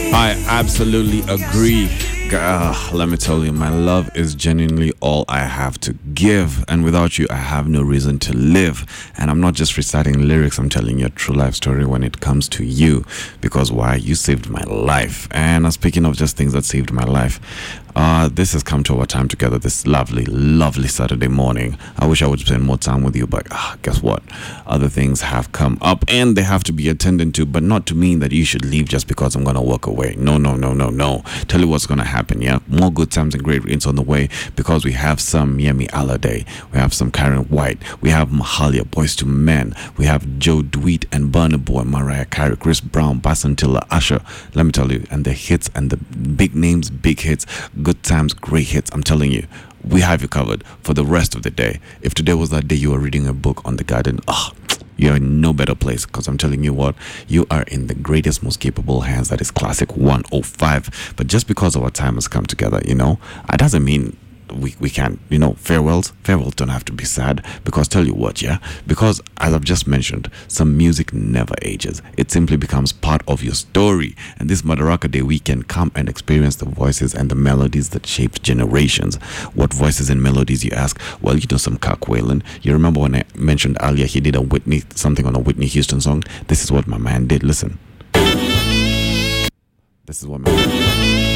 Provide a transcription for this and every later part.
I absolutely agree. Let me tell you, my love is genuinely all I have to give. And without you, I have no reason to live. And I'm not just reciting lyrics, I'm telling you a true life story when it comes to you. Because why? You saved my life. And speaking of just things that saved my life, this has come to our time together this lovely, lovely Saturday morning. I wish I would spend more time with you, but guess what? Other things have come up and they have to be attended to, but not to mean that you should leave just because I'm going to walk away. No, no, no, no, no. Tell you what's going to happen, yeah? More good times and great rains on the way because we have some Yemi Alade, we have some Karen White, we have Mahalia, Boys to Men, we have Joe Dweet and Burna Boy, Mariah Carey, Chris Brown, Basantilla, Usher. Let me tell you, and the hits and the big names, big hits, good times, great hits. I'm telling you, we have you covered for the rest of the day. If today was that day you were reading a book on the garden, you're in no better place because I'm telling you what, you are in the greatest, most capable hands. That is Classic 105. But just because our time has come together, it doesn't mean we can't, farewells don't have to be sad because tell you what, yeah, because as I've just mentioned, some music never ages. It simply becomes part of your story. And this Madaraka Day, we can come and experience the voices and the melodies that shaped generations. What voices and melodies, you ask? Well, some Kirk Whalen. You remember when I mentioned earlier he did something on a Whitney Houston song? This is what my man did. Listen. This is what my man did.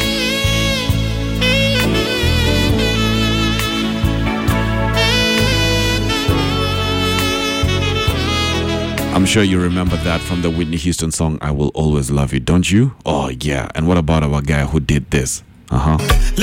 I'm sure you remember that from the Whitney Houston song, I Will Always Love You, don't you? Oh, yeah. And what about our guy who did this?